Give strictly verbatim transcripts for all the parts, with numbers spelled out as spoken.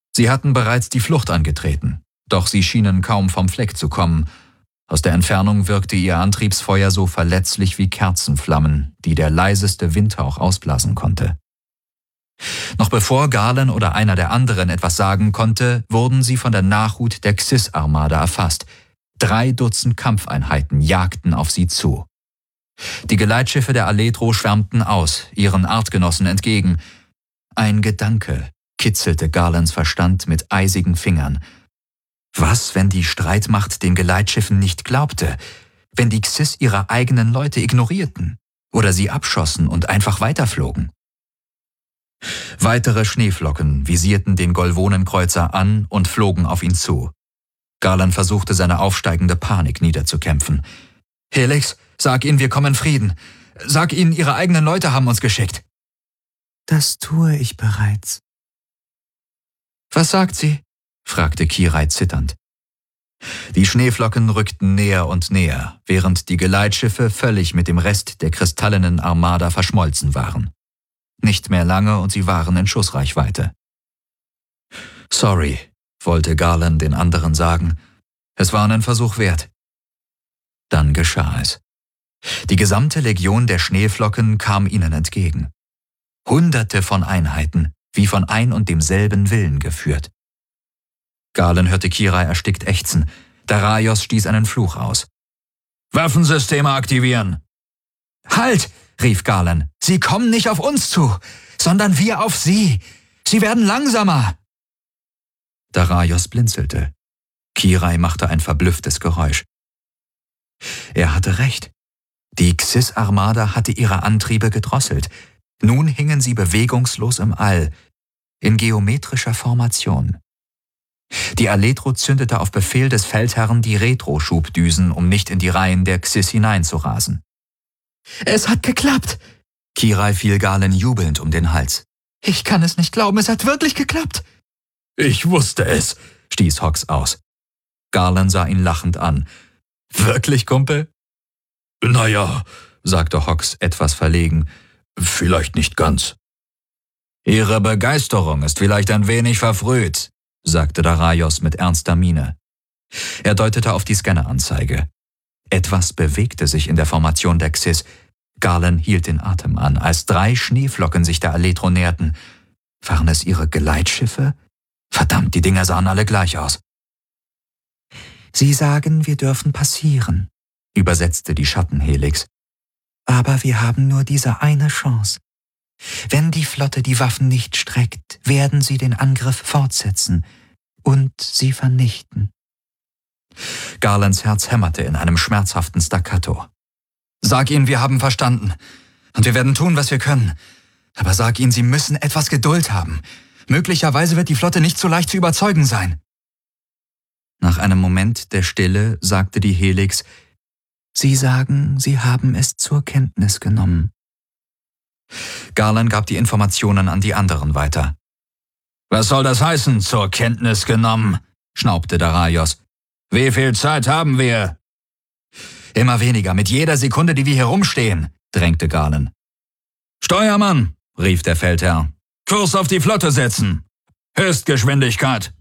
Sie hatten bereits die Flucht angetreten, doch sie schienen kaum vom Fleck zu kommen. Aus der Entfernung wirkte ihr Antriebsfeuer so verletzlich wie Kerzenflammen, die der leiseste Windhauch ausblasen konnte. Noch bevor Garland oder einer der anderen etwas sagen konnte, wurden sie von der Nachhut der Xys-Armada erfasst. Drei Dutzend Kampfeinheiten jagten auf sie zu. Die Geleitschiffe der Aletro schwärmten aus, ihren Artgenossen entgegen. Ein Gedanke kitzelte Garlands Verstand mit eisigen Fingern. Was, wenn die Streitmacht den Geleitschiffen nicht glaubte? Wenn die Xys ihre eigenen Leute ignorierten? Oder sie abschossen und einfach weiterflogen? Weitere Schneeflocken visierten den Golvonenkreuzer an und flogen auf ihn zu. Garland versuchte, seine aufsteigende Panik niederzukämpfen. »Helix, sag ihnen, wir kommen in Frieden. Sag ihnen, ihre eigenen Leute haben uns geschickt.« »Das tue ich bereits.« »Was sagt sie?« fragte Kirai zitternd. Die Schneeflocken rückten näher und näher, während die Geleitschiffe völlig mit dem Rest der kristallenen Armada verschmolzen waren. Nicht mehr lange und sie waren in Schussreichweite. »Sorry«, wollte Garland den anderen sagen. Es war einen Versuch wert. Dann geschah es. Die gesamte Legion der Schneeflocken kam ihnen entgegen. Hunderte von Einheiten, wie von ein und demselben Willen geführt. Garland hörte Kirai erstickt ächzen. Daraios stieß einen Fluch aus. »Waffensysteme aktivieren!« »Halt!« rief Garland. »Sie kommen nicht auf uns zu, sondern wir auf sie. Sie werden langsamer!« Daraios blinzelte. Kirai machte ein verblüfftes Geräusch. Er hatte recht. Die Xys-Armada hatte ihre Antriebe gedrosselt. Nun hingen sie bewegungslos im All, in geometrischer Formation. Die Aletro zündete auf Befehl des Feldherrn die Retro-Schubdüsen, um nicht in die Reihen der Xys hineinzurasen. »Es hat geklappt!« Kirai fiel Garland jubelnd um den Hals. »Ich kann es nicht glauben, es hat wirklich geklappt!« »Ich wusste es«, stieß Hox aus. Garland sah ihn lachend an. »Wirklich, Kumpel?« »Naja«, sagte Hox etwas verlegen, »vielleicht nicht ganz.« »Ihre Begeisterung ist vielleicht ein wenig verfrüht«, sagte Daraios mit ernster Miene. Er deutete auf die Scanneranzeige. Etwas bewegte sich in der Formation der Xys. Garland hielt den Atem an, als drei Schneeflocken sich der Aletro näherten. Waren es ihre Geleitschiffe? Verdammt, die Dinger sahen alle gleich aus. »Sie sagen, wir dürfen passieren«, übersetzte die Schattenhelix. »Aber wir haben nur diese eine Chance. Wenn die Flotte die Waffen nicht streckt, werden sie den Angriff fortsetzen und sie vernichten.« Garlands Herz hämmerte in einem schmerzhaften Staccato. »Sag ihnen, wir haben verstanden. Und wir werden tun, was wir können. Aber sag ihnen, sie müssen etwas Geduld haben. Möglicherweise wird die Flotte nicht so leicht zu überzeugen sein.« Nach einem Moment der Stille sagte die Helix, »Sie sagen, sie haben es zur Kenntnis genommen.« Garland gab die Informationen an die anderen weiter. »Was soll das heißen, zur Kenntnis genommen?« schnaubte Daraios. »Wie viel Zeit haben wir?« »Immer weniger, mit jeder Sekunde, die wir hier rumstehen«, drängte Garland. »Steuermann«, rief der Feldherr, »Kurs auf die Flotte setzen. Höchstgeschwindigkeit.«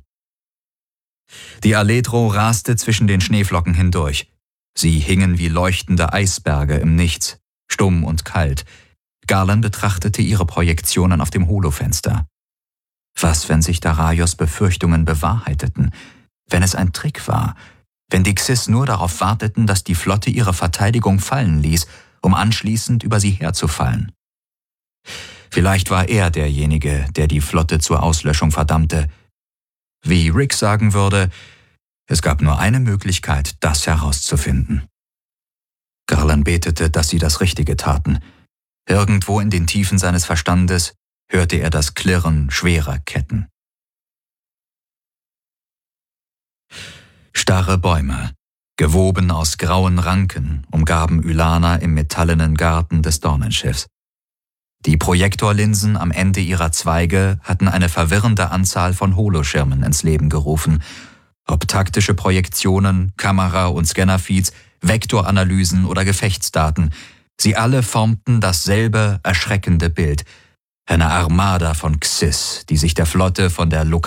Die Aletro raste zwischen den Schneeflocken hindurch. Sie hingen wie leuchtende Eisberge im Nichts, stumm und kalt. Garland betrachtete ihre Projektionen auf dem Holofenster. Was, wenn sich Daraios Befürchtungen bewahrheiteten? Wenn es ein Trick war? Wenn die Xys nur darauf warteten, dass die Flotte ihre Verteidigung fallen ließ, um anschließend über sie herzufallen? Vielleicht war er derjenige, der die Flotte zur Auslöschung verdammte. Wie Rick sagen würde, es gab nur eine Möglichkeit, das herauszufinden. Garland betete, dass sie das Richtige taten. Irgendwo in den Tiefen seines Verstandes hörte er das Klirren schwerer Ketten. Starre Bäume, gewoben aus grauen Ranken, umgaben Ylana im metallenen Garten des Dornenschiffs. Die Projektorlinsen am Ende ihrer Zweige hatten eine verwirrende Anzahl von Holoschirmen ins Leben gerufen. Ob taktische Projektionen, Kamera- und Scannerfeeds, Vektoranalysen oder Gefechtsdaten, sie alle formten dasselbe erschreckende Bild. Eine Armada von Xys, die sich der Flotte von der